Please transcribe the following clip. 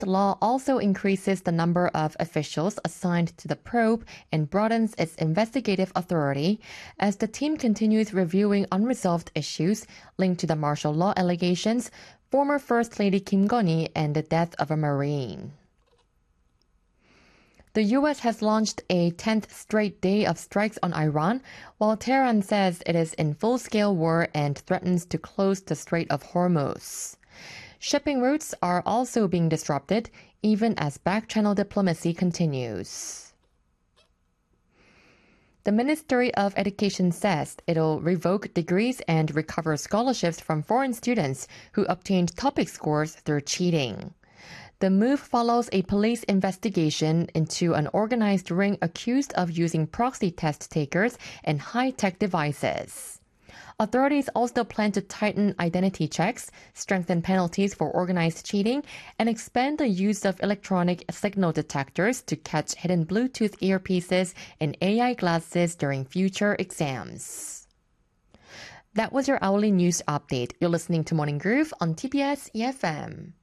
The law also increases the number of officials assigned to the probe and broadens its investigative authority as the team continues reviewing unresolved issues linked to the martial law allegations, former First Lady Kim Gun-hee, and the death of a Marine. The U.S. has launched a 10th straight day of strikes on Iran, while Tehran says it is in full-scale war and threatens to close the Strait of Hormuz. Shipping routes are also being disrupted, even as back-channel diplomacy continues. The Ministry of Education says it'll revoke degrees and recover scholarships from foreign students who obtained topic scores through cheating. The move follows a police investigation into an organized ring accused of using proxy test takers and high-tech devices. Authorities also plan to tighten identity checks, strengthen penalties for organized cheating, and expand the use of electronic signal detectors to catch hidden Bluetooth earpieces and AI glasses during future exams. That was your hourly news update. You're listening to Morning Groove on TBS EFM.